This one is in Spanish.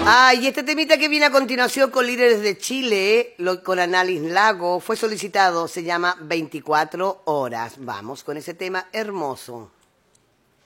Y este temita que viene a continuación con Líderes de Chile, con Annalise Lago, fue solicitado, se llama 24 horas. Vamos con ese tema hermoso.